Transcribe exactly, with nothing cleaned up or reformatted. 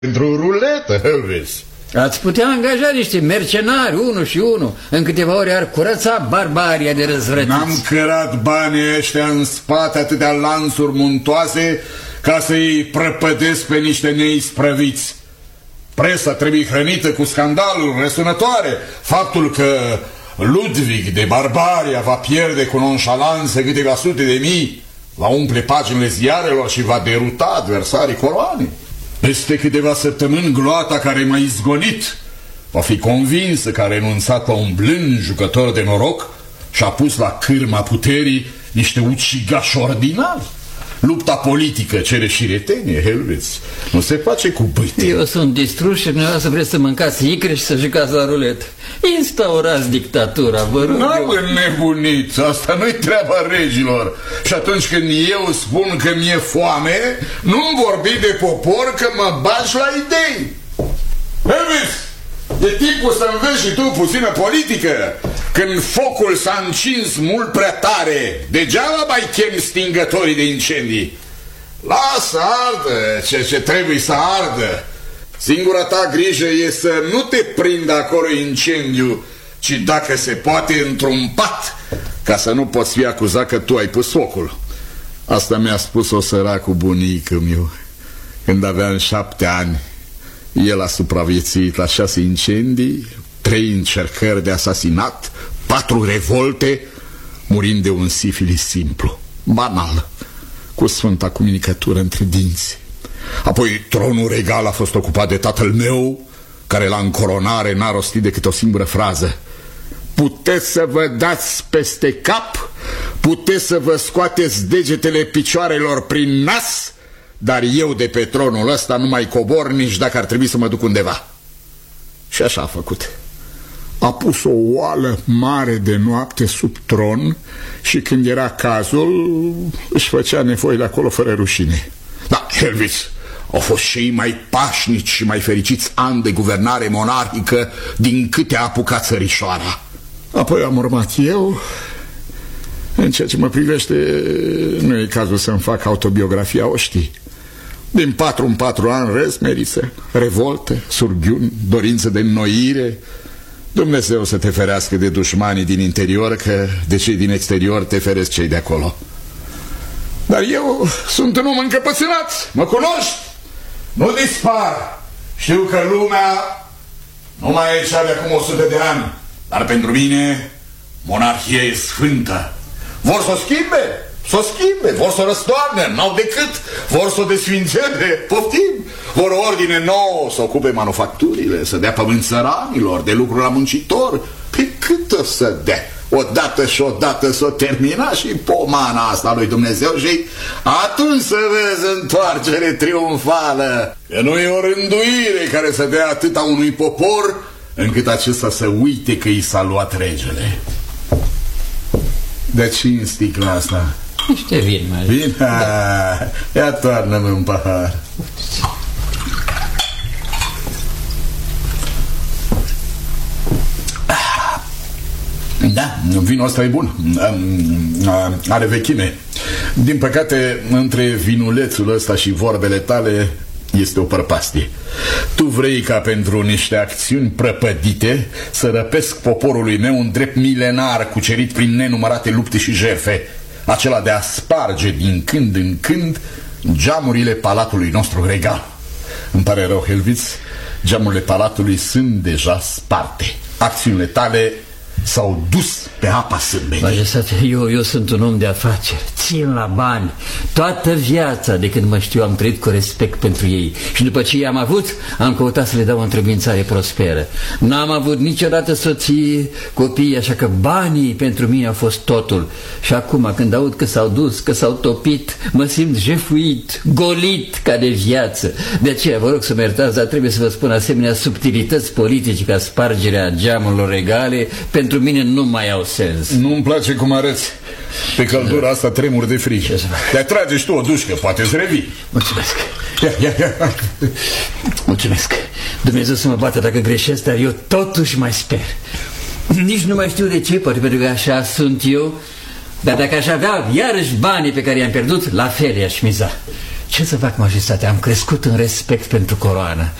pentru ruletă, Elvis. Ați putea angaja niște mercenari, unul și unul. În câteva ore ar curăța barbaria de răzvrătiți. N-am cărat banii ăștia în spate atâtea lansuri muntoase ca să-i prăpădesc pe niște neisprăviți. Presa trebuie hrănită cu scandaluri răsunătoare. Faptul că Ludwig de Barbaria va pierde cu nonșalanță câteva sute de mii va umple paginile ziarelor și va deruta adversarii coroanei. Peste câteva săptămâni gloata care m-a izgonit va fi convinsă că a renunțat la un blând jucător de noroc și a pus la cârma puterii niște ucigași ordinari. Lupta politică cere și retenie, Helveți. Nu se face cu bâte. Eu sunt distrus și dumneavoastră vreți să mâncați icre și să jucați la ruletă. Instaurați dictatura, vă rog. N-am înnebunit. Asta nu-i treaba regilor. Și atunci când eu spun că mi-e foame, nu-mi vorbi de popor că mă bagi la idei. Helveți, e timpul să înveți și tu puțină politică. Când focul s-a încins mult prea tare, degeaba mai chem stingătorii de incendii. Lasă ardă ce, ce trebuie să ardă. Singura ta grijă e să nu te prindă acolo incendiu, ci dacă se poate într-un pat, ca să nu poți fi acuzat că tu ai pus focul. Asta mi-a spus-o săracul bunicul meu când aveam șapte ani. El a supraviețuit la șase incendii, trei încercări de asasinat, patru revolte, murind de un sifilis simplu, banal, cu sfânta comunicătură între dinți. Apoi tronul regal a fost ocupat de tatăl meu, care la încoronare n-a rostit decât o singură frază: puteți să vă dați peste cap, puteți să vă scoateți degetele picioarelor prin nas, dar eu de pe tronul ăsta nu mai cobor nici dacă ar trebui să mă duc undeva. Și așa a făcut. A pus o oală mare de noapte sub tron și când era cazul își făcea nevoile acolo fără rușine. Da, Helvis, au fost și mai pașnici și mai fericiți ani de guvernare monarhică din câte a apucat țărișoara. Apoi am urmat eu. În ceea ce mă privește, nu e cazul să-mi fac autobiografia, o știi. Din patru în patru ani răzmeriță, revolte, surghiuni, dorință de înnoire. Dumnezeu să te ferească de dușmanii din interior, că de cei din exterior te feresc cei de acolo. Dar eu sunt un om încăpățânat, mă cunoști? Nu dispar. Știu că lumea nu mai e cea de acum o sută de ani, dar pentru mine monarhia e sfântă. Vor să o schimbe? Să o schimbe, vor să o răstoarne, n-au decât. Vor să o desfințeze, poftim. Vor o ordine nouă, să ocupe manufacturile, să dea pământ țăranilor, de lucru la muncitor. Pe cât o să dea? Odată și odată s-o termina și pomana asta lui Dumnezeu și atunci să vezi întoarcere triumfală. Că nu e o rânduire care să dea atâta unui popor încât acesta să uite că i s-a luat regele. De ce în sticla asta? Niște vin, mai vin? Da. Ia toarnă-mă un pahar. Da, vinul ăsta e bun. Are vechime. Din păcate, între vinulețul ăsta și vorbele tale este o prăpastie. Tu vrei ca pentru niște acțiuni prăpădite să răpesc poporului meu un drept milenar cucerit prin nenumărate lupte și jertfe, acela de a sparge din când în când geamurile palatului nostru regal. Îmi pare rău, Helviț, geamurile palatului sunt deja sparte. Acțiunile tale s-au dus pe apa sâmbetei. Majestate, eu, eu sunt un om de afaceri, țin la bani. Toată viața de când mă știu am trăit cu respect pentru ei. Și după ce i-am avut, am căutat să le dau o întrebuințare prosperă. N-am avut niciodată soție, copii, așa că banii pentru mine au fost totul. Și acum când aud că s-au dus, că s-au topit, mă simt jefuit, golit ca de viață. De aceea vă rog să mă iertați, dar trebuie să vă spun asemenea subtilități politice ca spargerea geamurilor regale pentru mine nu mai au sens. Nu-mi place cum arăți. Pe căldura asta tremur de frig. Te trage și tu o dușcă, poate îți revii. Mulțumesc. Ia, ia, ia. Mulțumesc. Dumnezeu să mă bată dacă greșesc, dar eu totuși mai sper. Nici nu mai știu de ce, poate pentru că așa sunt eu. Dar dacă aș avea iarăși banii pe care i-am pierdut, la fel i-aș miza. Ce să fac, majestate? Am crescut în respect pentru coroană.